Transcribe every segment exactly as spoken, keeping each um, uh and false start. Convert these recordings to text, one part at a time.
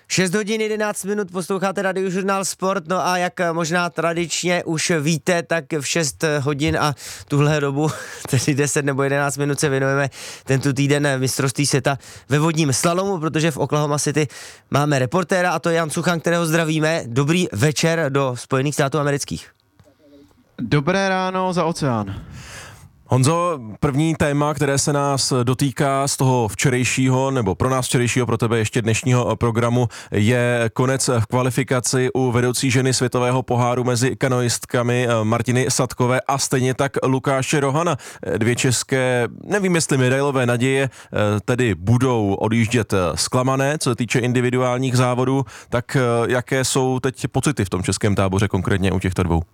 šest hodin jedenáct minut posloucháte Radiožurnál Sport, no a jak možná tradičně už víte, tak v šest hodin a tuhle dobu, tedy deset nebo jedenáct minut se věnujeme tento týden mistrovství světa ve vodním slalomu, protože v Oklahoma City máme reportéra a to je Jan Suchan, kterého zdravíme. Dobrý večer do Spojených států amerických. Dobré ráno za oceán. Honzo, první téma, které se nás dotýká z toho včerejšího, nebo pro nás včerejšího, pro tebe ještě dnešního programu, je konec v kvalifikaci u vedoucí ženy světového poháru mezi kanoistkami Martiny Sadkové a stejně tak Lukáše Rohana. Dvě české, nevím jestli medailové naděje, tedy budou odjíždět zklamané, co se týče individuálních závodů, tak jaké jsou teď pocity v tom českém táboře, konkrétně u těchto dvou?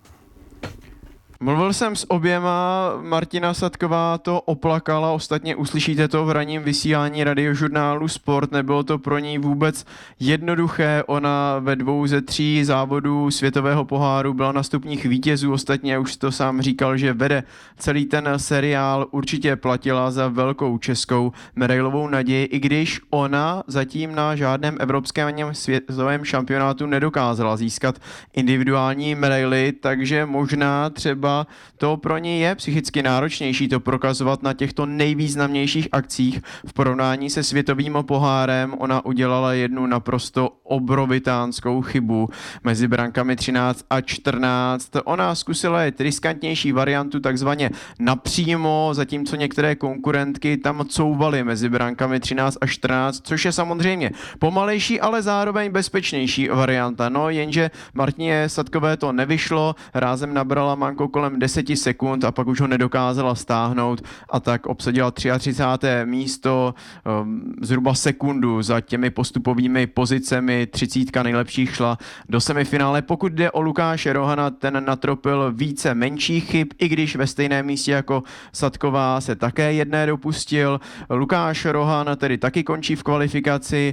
Mluvil jsem s oběma, Martina Sadková to oplakala, ostatně uslyšíte to v ranním vysílání Radiožurnálu Sport, nebylo to pro ní vůbec jednoduché, ona ve dvou ze tří závodů světového poháru byla na stupních vítězů, ostatně už to sám říkal, že vede celý ten seriál, určitě platila za velkou českou medailovou naději, i když ona zatím na žádném evropském světovém šampionátu nedokázala získat individuální medaily, takže možná třeba to pro ní je psychicky náročnější to prokazovat na těchto nejvýznamnějších akcích. V porovnání se světovým pohárem ona udělala jednu naprosto obrovitánskou chybu mezi brankami třináct a čtrnáct. Ona zkusila je riskantnější variantu takzvaně napřímo, zatímco některé konkurentky tam couvaly mezi brankami třináct a čtrnáct, což je samozřejmě pomalejší, ale zároveň bezpečnější varianta. No jenže Martině Sadkové to nevyšlo, rázem nabrala manko kolem deset sekund a pak už ho nedokázala stáhnout a tak obsadila třicáté třetí místo, um, zhruba sekundu za těmi postupovými pozicemi, třicítka nejlepších šla do semifinále. Pokud jde o Lukáše Rohana, ten natropil více menších chyb, i když ve stejném místě jako Sadková se také jedné dopustil. Lukáš Rohan tedy taky končí v kvalifikaci,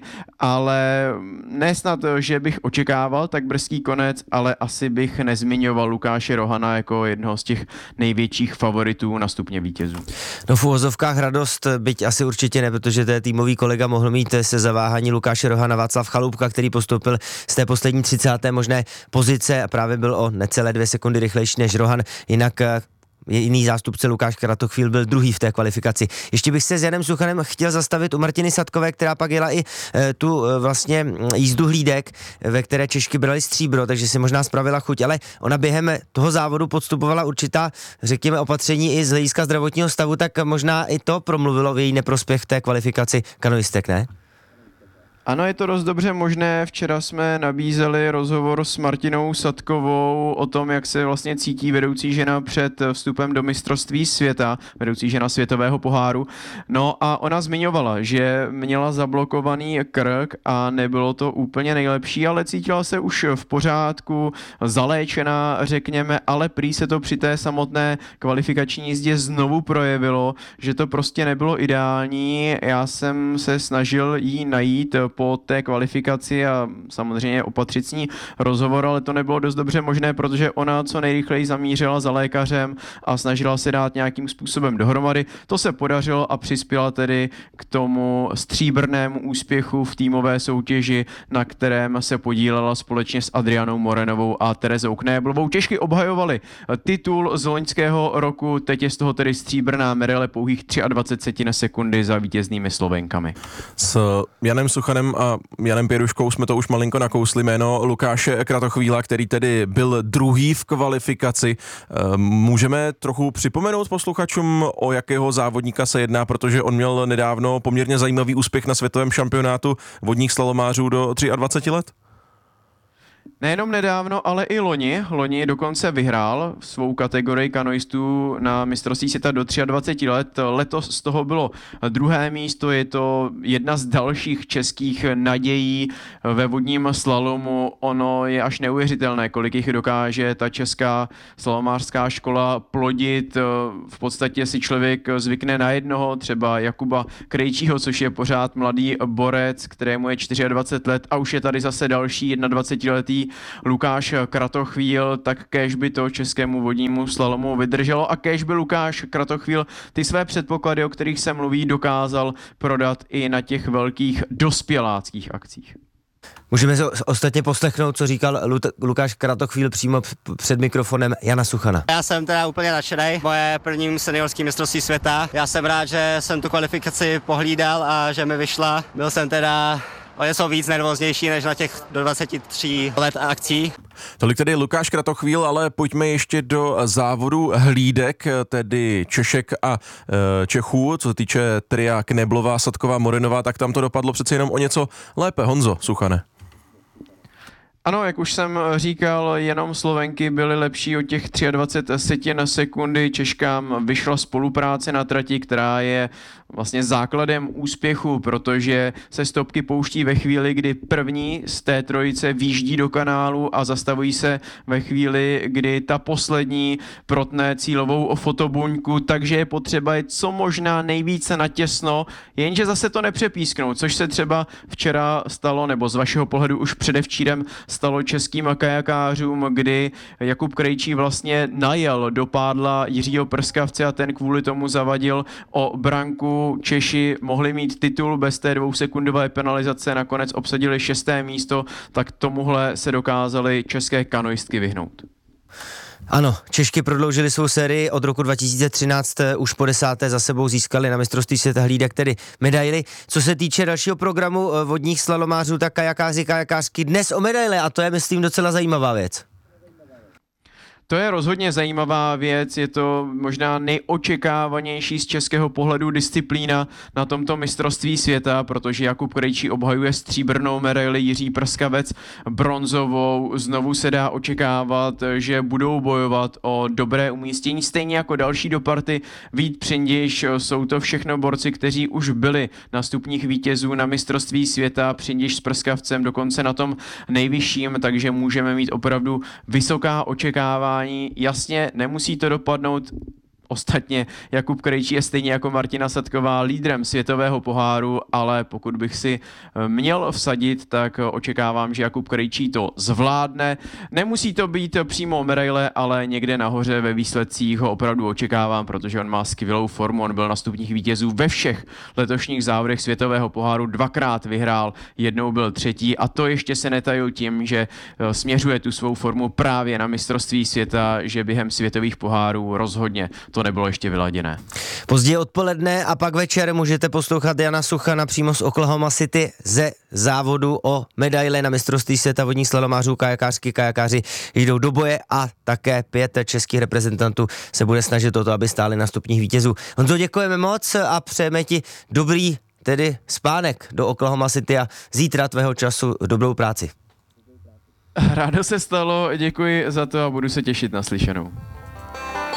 ale nesnad, že bych očekával tak brzký konec, ale asi bych nezmiňoval Lukáše Rohana jako jednoho z těch největších favoritů na stupně vítězů. No v uvozovkách radost, byť asi určitě ne, protože to je týmový kolega, mohl mít se zaváhání Lukáše Rohana Václav Chalupka, který postoupil z té poslední třicáté možné pozice a právě byl o necelé dvě sekundy rychlejší než Rohan, jinak jiný zástupce Lukáš Kratochvíl byl druhý v té kvalifikaci. Ještě bych se s Janem Suchanem chtěl zastavit u Martiny Sadkové, která pak jela i e, tu e, vlastně jízdu hlídek, ve které Češky brali stříbro, takže si možná spravila chuť, ale ona během toho závodu podstupovala určitá, řekněme, opatření i z hlediska zdravotního stavu, tak možná i to promluvilo v její neprospěch v té kvalifikaci kanoistek, ne? Ano, je to dost dobře možné. Včera jsme nabízeli rozhovor s Martinou Sadkovou o tom, jak se vlastně cítí vedoucí žena před vstupem do mistrovství světa, vedoucí žena světového poháru. No a ona zmiňovala, že měla zablokovaný krk a nebylo to úplně nejlepší, ale cítila se už v pořádku, zaléčená, řekněme, ale prý se to při té samotné kvalifikační jízdě znovu projevilo, že to prostě nebylo ideální. Já jsem se snažil jí najít po té kvalifikaci a samozřejmě opatřit s ní rozhovor, ale to nebylo dost dobře možné, protože ona co nejrychleji zamířila za lékařem a snažila se dát nějakým způsobem dohromady. To se podařilo a přispěla tedy k tomu stříbrnému úspěchu v týmové soutěži, na kterém se podílela společně s Adrianou Morenovou a Terezou Knéblovou. Češky obhajovali titul z loňského roku, teď je z toho tedy stříbrná medaile pouhých dvacet tři setin sekundy za vítěznými Slovenkami. S Janem Suchanem a Janem Pěruškou jsme to už malinko nakousli, jméno Lukáše Kratochvíla, který tedy byl druhý v kvalifikaci. Můžeme trochu připomenout posluchačům, o jakého závodníka se jedná, protože on měl nedávno poměrně zajímavý úspěch na světovém šampionátu vodních slalomářů do dvacet tři let? Nejenom nedávno, ale i loni. Loni dokonce vyhrál svou kategorii kanoistů na mistrovství světa do dvacet tři let. Letos z toho bylo druhé místo, je to jedna z dalších českých nadějí ve vodním slalomu. Ono je až neuvěřitelné, kolik jich dokáže ta česká slalomářská škola plodit. V podstatě si člověk zvykne na jednoho, třeba Jakuba Krejčího, což je pořád mladý borec, kterému je dvacet čtyři let a už je tady zase další dvacetidvouletý Lukáš Kratochvíl, tak kéž by to českému vodnímu slalomu vydrželo a kéž by Lukáš Kratochvíl ty své předpoklady, o kterých se mluví, dokázal prodat i na těch velkých dospěláckých akcích. Můžeme se ostatně poslechnout, co říkal Lukáš Kratochvíl přímo před mikrofonem Jana Suchana. Já jsem teda úplně nadšenej, moje první seniorský mistrovství světa. Já jsem rád, že jsem tu kvalifikaci pohlídal a že mi vyšla. Byl jsem teda o něco víc nervóznější než na těch do dvacet tři let akcí. Tolik tedy Lukáš Kratochvíl, ale pojďme ještě do závodu hlídek, tedy Češek a e, Čechů, co se týče tria Kneblová, Sadková, Morinová, tak tam to dopadlo přece jenom o něco lépe. Honzo Suchane. Ano, jak už jsem říkal, jenom Slovenky byly lepší o těch dvacet tři setin sekundy. Češkám vyšla spolupráce na trati, která je vlastně základem úspěchu, protože se stopky pouští ve chvíli, kdy první z té trojice výjíždí do kanálu a zastavují se ve chvíli, kdy ta poslední protne cílovou fotobuňku, takže je potřeba jít co možná nejvíce natěsno, jenže zase to nepřepísknout, což se třeba včera stalo, nebo z vašeho pohledu už předevčírem stalo českým kajakářům, kdy Jakub Krejčí vlastně najel do pádla Jiřího Prskavce a ten kvůli tomu zavadil o branku. Češi mohli mít titul bez té dvousekundové penalizace, nakonec obsadili šesté místo, tak tomuhle se dokázali české kanoistky vyhnout. Ano, Češky prodloužili svou sérii od roku dva tisíce třináct, už po desáté za sebou získali na mistrovství světa hlídek tedy medaily. Co se týče dalšího programu vodních slalomářů, tak kajakáři, kajakářky dnes o medaile a to je, myslím, docela zajímavá věc. To je rozhodně zajímavá věc, je to možná nejočekávanější z českého pohledu disciplína na tomto mistrovství světa, protože Jakub Krejčí obhajuje stříbrnou medaili, Jiří Prskavec bronzovou. Znovu se dá očekávat, že budou bojovat o dobré umístění, stejně jako další do party Vít Přindiš. Jsou to všechno borci, kteří už byli na stupních vítězů na mistrovství světa, Přindiš s Prskavcem dokonce na tom nejvyšším, takže můžeme mít opravdu vysoká očekávání. Jasně, nemusí to dopadnout. Ostatně Jakub Krejčí je stejně jako Martina Sadková lídrem světového poháru, ale pokud bych si měl vsadit, tak očekávám, že Jakub Krejčí to zvládne. Nemusí to být přímo medaile, ale někde nahoře ve výsledcích ho opravdu očekávám, protože on má skvělou formu, on byl na stupních vítězů ve všech letošních závodech světového poháru, dvakrát vyhrál, jednou byl třetí a to ještě se netajil tím, že směřuje tu svou formu právě na mistrovství světa, že během světových pohárů rozhodně to nebylo ještě vyladěné. Později odpoledne a pak večer můžete poslouchat Jana Suchana přímo z Oklahoma City ze závodu o medaile na mistrovství světa vodních slalomářů. Kajakářky, kajakáři jdou do boje a také pět českých reprezentantů se bude snažit o to, aby stáli na stupních vítězů. Honzo, děkujeme moc a přejeme ti dobrý tedy spánek do Oklahoma City a zítra tvého času dobrou práci. Rádo se stalo, děkuji za to a budu se těšit na slyšenou.